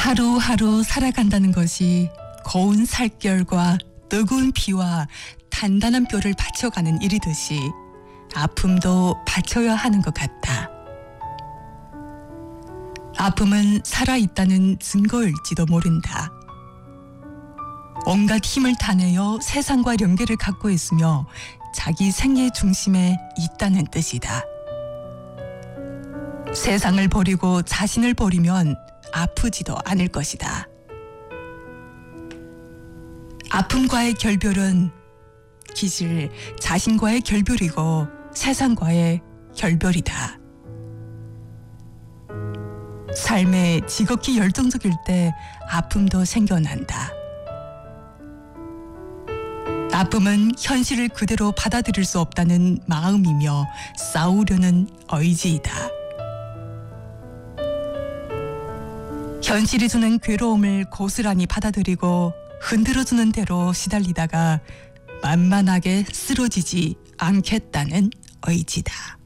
하루하루 살아간다는 것이 고운 살결과 뜨거운 피와 단단한 뼈를 바쳐가는 일이듯이 아픔도 바쳐야 하는 것 같다. 아픔은 살아있다는 증거일지도 모른다. 온갖 힘을 다내어 세상과 연계를 갖고 있으며 자기 생애의 중심에 있다는 뜻이다. 세상을 버리고 자신을 버리면 아프지도 않을 것이다. 아픔과의 결별은 기실 자신과의 결별이고 세상과의 결별이다. 삶에 지극히 열정적일 때 아픔도 생겨난다. 아픔은 현실을 그대로 받아들일 수 없다는 마음이며 싸우려는 의지이다. 현실이 주는 괴로움을 고스란히 받아들이고 흔들어주는 대로 시달리다가 만만하게 쓰러지지 않겠다는 의지다.